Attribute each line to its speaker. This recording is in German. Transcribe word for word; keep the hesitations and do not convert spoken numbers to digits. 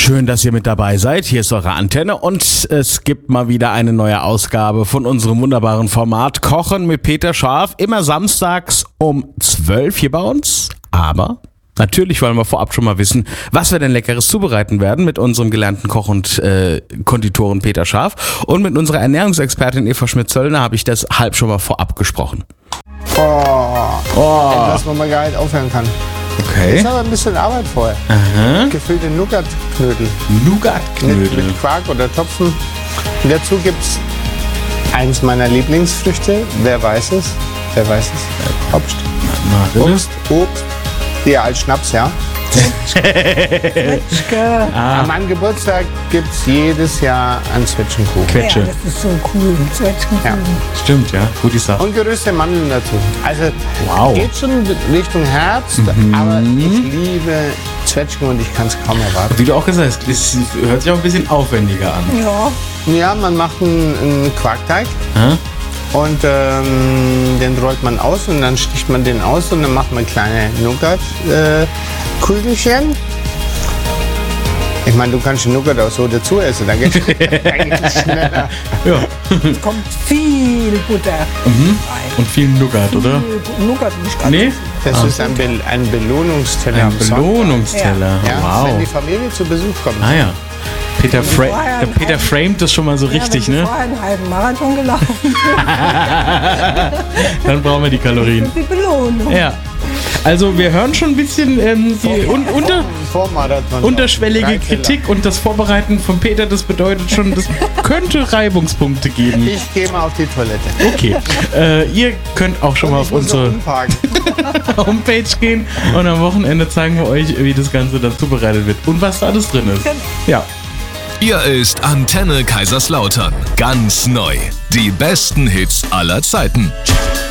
Speaker 1: Schön, dass ihr mit dabei seid. Hier ist eure Antenne und es gibt mal wieder eine neue Ausgabe von unserem wunderbaren Format Kochen mit Peter Scharf. Immer samstags um zwölf hier bei uns. Aber natürlich wollen wir vorab schon mal wissen, was wir denn Leckeres zubereiten werden mit unserem gelernten Koch und äh, Konditoren Peter Scharf. Und mit unserer Ernährungsexpertin Eva Schmidt-Zöllner habe ich das halb schon mal vorab gesprochen.
Speaker 2: Oh,
Speaker 1: Oh.
Speaker 2: etwas, wo man gar nicht aufhören kann.
Speaker 1: Okay.
Speaker 2: Ist aber ein bisschen Arbeit vorher.
Speaker 1: Aha.
Speaker 2: Gefüllte Nougat-Knödel. Mit,
Speaker 1: Nougat-Knödel.
Speaker 2: mit Quark oder Topfen. Und dazu gibt es eins meiner Lieblingsfrüchte. Wer weiß es? Wer weiß es? Obst. Obst. Obst. Ja, als Schnaps, ja.
Speaker 1: Ah.
Speaker 2: An meinem Geburtstag gibt es jedes Jahr einen Zwetschgenkuchen.
Speaker 1: Quetsche.
Speaker 3: Ja, das ist so cool. Zwetschgenkuchen.
Speaker 2: Ja.
Speaker 1: Stimmt, ja. Gute Sache.
Speaker 2: Und geröstete Mandeln dazu. Also
Speaker 1: Wow.
Speaker 2: geht schon Richtung Herbst, aber ich liebe Zwetschgen und ich kann es kaum erwarten.
Speaker 1: Wie du auch gesagt hast, es hört sich auch ein bisschen aufwendiger an.
Speaker 3: Ja,
Speaker 2: Ja, man macht einen, einen Quarkteig
Speaker 1: Hä?
Speaker 2: und ähm, den rollt man aus und dann sticht man den aus und dann macht man kleine Nougat-Kügelchen. Ich meine, du kannst den Nougat auch so dazu essen, dann geht es schneller.
Speaker 1: Ja.
Speaker 3: kommt viel Butter rein.
Speaker 1: Und viel Nougat, oder?
Speaker 3: Viel Nougat nicht ganz.
Speaker 1: Nee?
Speaker 2: Das ist ein, Be ein Belohnungsteller.
Speaker 1: Ein
Speaker 2: am Sonntag.
Speaker 1: Belohnungsteller.
Speaker 2: Ja, wenn die
Speaker 1: Wow.
Speaker 2: Familie zu Besuch kommt.
Speaker 1: Ah ja. Peter, Fra
Speaker 3: vorher
Speaker 1: der Peter
Speaker 3: ein-
Speaker 1: framet das schon mal so richtig,
Speaker 3: ja, wenn
Speaker 1: ne?
Speaker 3: du vorher einen halben Marathon gelaufen
Speaker 1: Dann brauchen wir die Kalorien.
Speaker 3: die Belohnung.
Speaker 1: Ja. Also wir hören schon ein bisschen ähm, die un unter
Speaker 2: Vormarathon.
Speaker 1: unterschwellige
Speaker 2: Drei Teller.
Speaker 1: Kritik und das Vorbereiten von Peter, das bedeutet schon, das könnte Reibungspunkte geben.
Speaker 2: Ich gehe mal auf die Toilette.
Speaker 1: Okay, äh, ihr könnt auch schon mal auf
Speaker 2: Ich muss noch
Speaker 1: unsere
Speaker 2: umparken.
Speaker 1: Homepage gehen und am Wochenende zeigen wir euch, wie das Ganze dann zubereitet wird und was da alles drin ist. Ja.
Speaker 4: Hier ist Antenne Kaiserslautern. Ganz neu. Die besten Hits aller Zeiten.